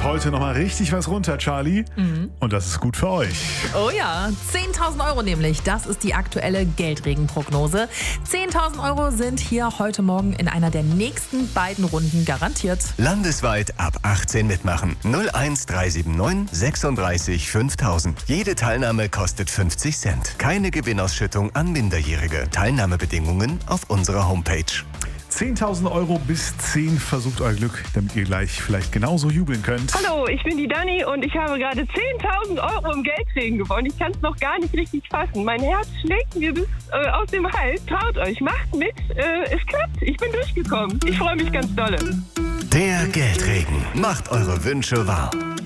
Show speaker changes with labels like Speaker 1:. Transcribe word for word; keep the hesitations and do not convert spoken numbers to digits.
Speaker 1: heute nochmal richtig was runter, Charlie. Mhm. Und das ist gut für euch.
Speaker 2: Oh ja, zehntausend Euro nämlich. Das ist die aktuelle Geldregenprognose. zehntausend Euro sind hier heute Morgen in einer der nächsten beiden Runden garantiert.
Speaker 3: Landesweit ab achtzehn mitmachen. null eins drei sieben neun sechsunddreißig fünftausend. Jede Teilnahme kostet fünfzig Cent. Keine Gewinnausschüttung an Minderjährige. Teilnahmebedingungen auf unserer Homepage.
Speaker 1: zehntausend Euro bis zehn. Versucht euer Glück, damit ihr gleich vielleicht genauso jubeln könnt.
Speaker 4: Hallo, ich bin die Dani und ich habe gerade zehntausend Euro im Geldregen gewonnen. Ich kann es noch gar nicht richtig fassen. Mein Herz schlägt mir bis äh, aus dem Hals. Traut euch, macht mit. Äh, es klappt. Ich bin durchgekommen. Ich freue mich ganz dolle.
Speaker 3: Der Geldregen macht eure Wünsche wahr.